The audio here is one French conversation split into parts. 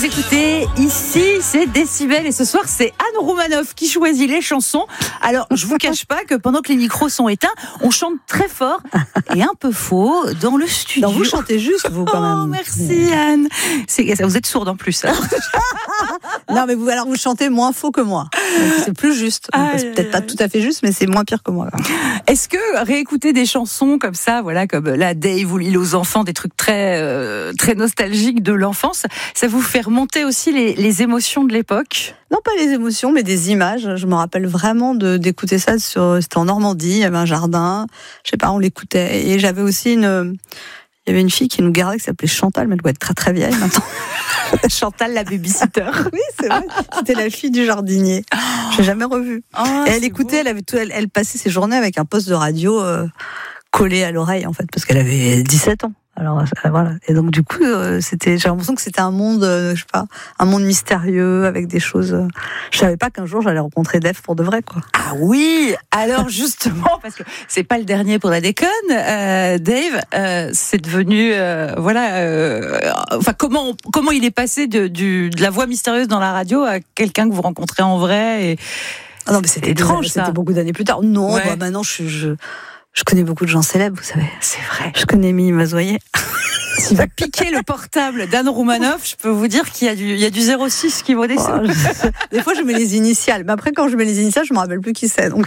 Écoutez, ici c'est Décibel et ce soir c'est Anne Roumanoff qui choisit les chansons. Alors je vous cache pas que pendant que les micros sont éteints, on chante très fort et un peu faux dans le studio. Non, vous chantez juste vous quand même. Oh, merci Anne. Vous êtes sourde en plus. Hein. Non mais vous chantez moins faux que moi. Donc, c'est plus juste. C'est peut-être pas tout à fait juste, mais c'est moins pire que moi. Est-ce que réécouter des chansons comme ça, voilà, comme la Dave ou l'île aux enfants, des trucs très très nostalgiques de l'enfance, ça vous fait remonter aussi les émotions de l'époque? Non, pas les émotions, mais des images. Je me rappelle vraiment d'écouter ça c'était en Normandie. Il y avait un jardin. Je sais pas, on l'écoutait. Et j'avais aussi il y avait une fille qui nous gardait qui s'appelait Chantal, mais elle doit être très très vieille maintenant. Chantal, la babysitter. Oui, c'est vrai. C'était la fille du jardinier. Je l'ai jamais revue. Oh, et elle écoutait, elle passait ses journées avec un poste de radio collé à l'oreille, en fait, parce qu'elle avait 17 ans. Alors voilà. Et donc du coup, j'ai l'impression que c'était un monde, je sais pas, un monde mystérieux avec des choses. Je savais pas qu'un jour j'allais rencontrer Dave pour de vrai, quoi. Ah oui. Alors justement, parce que c'est pas le dernier pour la déconne, Dave, c'est devenu, enfin comment il est passé de la voix mystérieuse dans la radio à quelqu'un que vous rencontrez en vrai. Ah non, mais c'était étrange. C'était beaucoup d'années plus tard. Non, ouais. Maintenant je connais beaucoup de gens célèbres, vous savez. C'est vrai. Je connais Mimi Mazoyer. Si vous piquez le portable d'Anne Roumanoff, je peux vous dire qu'il y a du 06 qui vaut des sous. Des fois, je mets les initiales. Mais après, quand je mets les initiales, je me rappelle plus qui c'est. Donc...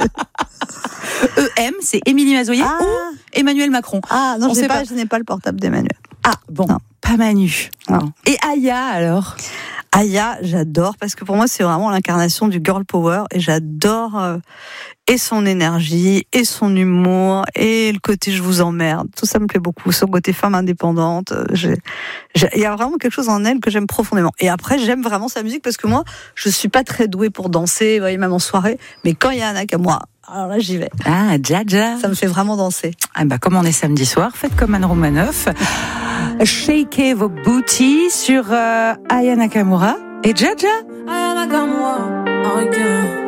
EM, c'est Émilie Mazoyer ou Emmanuel Macron. Ah non, je n'ai pas le portable d'Emmanuel. Ah bon, non. Pas Manu. Non. Et Aya alors? Aya, j'adore parce que pour moi, c'est vraiment l'incarnation du girl power et j'adore et son énergie et son humour et le côté je vous emmerde. Tout ça me plaît beaucoup. Son côté femme indépendante. Il y a vraiment quelque chose en elle que j'aime profondément. Et après, j'aime vraiment sa musique parce que moi, je suis pas très douée pour danser, vous voyez, même en soirée. Mais quand il y a un Nakamura, alors là, j'y vais. Ah, Jaja. Ça me fait vraiment danser. Ah bah, comme on est samedi soir, faites comme Anne Roumanoff. Shakez vos booties sur Aya Nakamura et Jaja. Aya Nakamura, again.